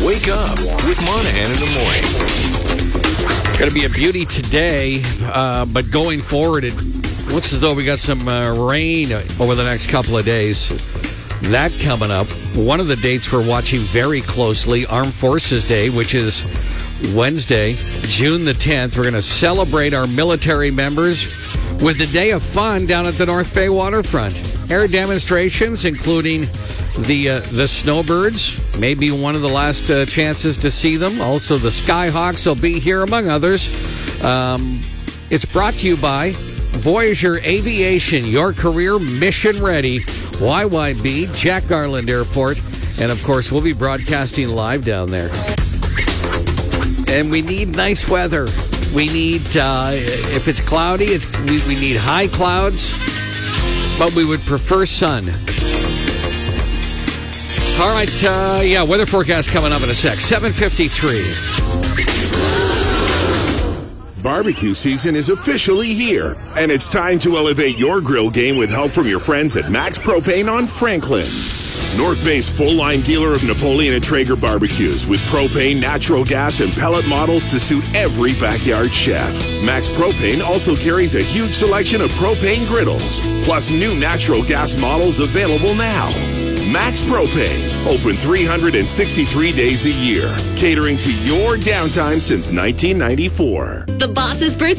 Wake up with Monahan in the morning. Going to be a beauty today, but going forward, it looks as though we got some rain over the next couple of days. That coming up. One of the dates we're watching very closely, Armed Forces Day, which is Wednesday, June the 10th. We're going to celebrate our military members with a day of fun down at the North Bay waterfront. Air demonstrations, including the snowbirds, maybe one of the last chances to see them. Also, the Skyhawks will be here, among others. It's brought to you by Voyager Aviation, your career mission ready. YYB, Jack Garland Airport. And, of course, we'll be broadcasting live down there. And we need nice weather. We need, if it's cloudy, we need high clouds, but we would prefer sun. All right, weather forecast coming up in a sec. 7:53. Barbecue season is officially here, and it's time to elevate your grill game with help from your friends at Max Propane on Franklin. North Bay's full-line dealer of Napoleon and Traeger barbecues with propane, natural gas, and pellet models to suit every backyard chef. Max Propane also carries a huge selection of propane griddles, plus new natural gas models available now. Max Propane, open 363 days a year, catering to your downtime since 1994. The boss's birthday